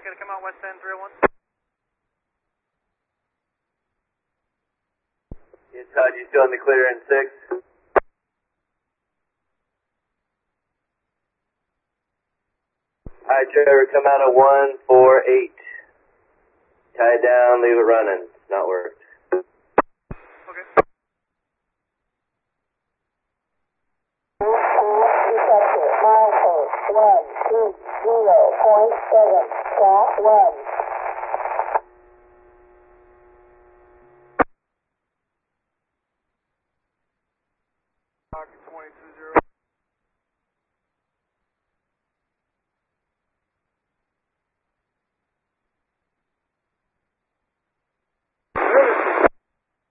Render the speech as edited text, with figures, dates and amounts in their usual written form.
going to come out west end 301. Yeah, Todd, you still in the clear in 6? Alright, Trevor, come out of 148. Tie it down, leave it running. It's not worked. Okay. 120.7, track 1.